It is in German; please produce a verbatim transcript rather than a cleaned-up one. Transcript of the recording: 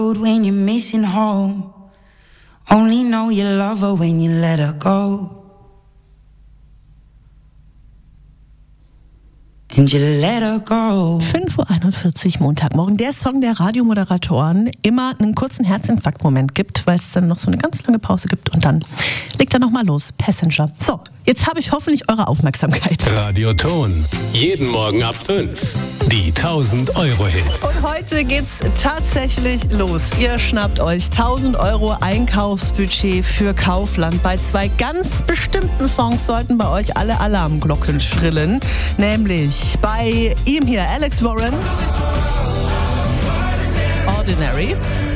When you're missing home, only know you love her when you let her go. And you let her go. fünf Uhr einundvierzig Montagmorgen. Der Song der Radiomoderatoren immer einen kurzen Herzinfarktmoment gibt, weil es dann noch so eine ganz lange Pause gibt und dann legt er nochmal los. Passenger. So, jetzt habe ich hoffentlich eure Aufmerksamkeit. Radioton. Jeden Morgen ab fünf. Die tausend Euro Hits. Und heute geht's tatsächlich los. Ihr schnappt euch tausend Euro Einkaufsbudget für Kaufland. Bei zwei ganz bestimmten Songs sollten bei euch alle Alarmglocken schrillen. Nämlich bei ihm hier, Alex Warren, Ordinary.